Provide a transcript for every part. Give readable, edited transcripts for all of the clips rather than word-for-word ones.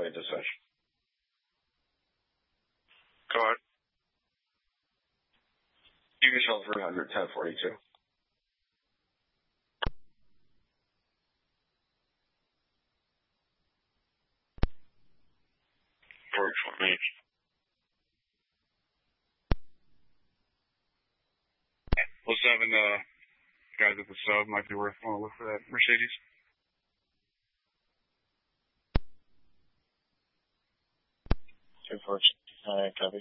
way to search. Go ahead. You can show 300, 1042. Works for me. Well, 7 guys at the sub might be worth one to look for that Mercedes. Hi, copy.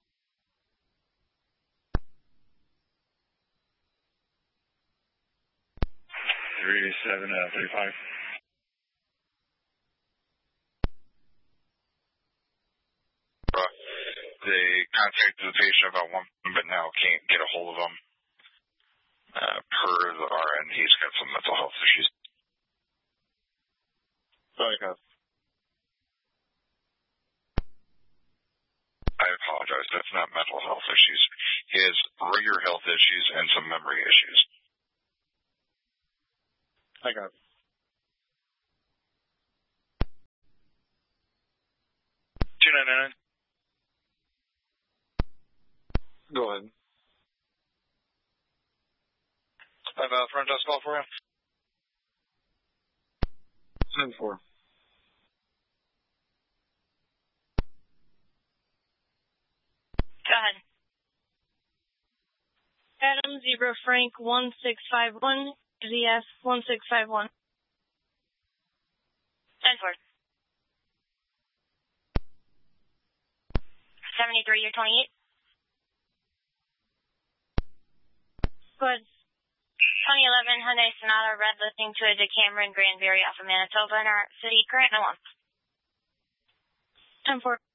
Three 735. They contacted the patient about one, but now can't get a hold of him. Per the RN, he's got some mental health issues. Sorry, copy. I apologize. That's not mental health issues. He has regular health issues and some memory issues. I got it. 299. Go ahead. I have a front desk call for you. 10-4. Go ahead. Adam Zebra Frank 1651 ZS 1651. 10-4. 73, you're 28. Good. 2011 Hyundai Sonata red listing to a Decameron Granbury off of Manitoba in our city. Current no one. 10-4.